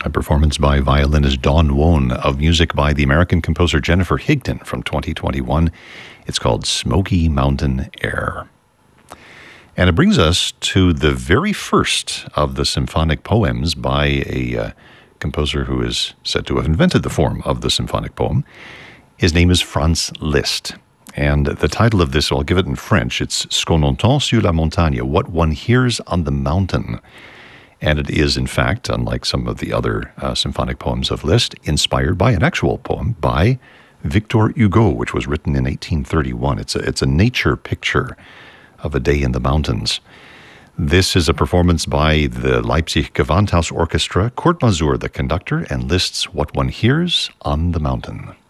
A performance by violinist Dawn Wone of music by the American composer Jennifer Higdon from 2021. It's called Smoky Mountain Air. And it brings us to the very first of the symphonic poems by a composer who is said to have invented the form of the symphonic poem. His name is Franz Liszt. And the title of this, I'll give it in French, it's Ce qu'on entend sur la montagne, what one hears on the mountain. And it is, in fact, unlike some of the other symphonic poems of Liszt, inspired by an actual poem by Victor Hugo, which was written in 1831. It's a nature picture of a day in the mountains. This is a performance by the Leipzig Gewandhaus Orchestra, Kurt Masur, the conductor, and Liszt's What One Hears on the Mountain.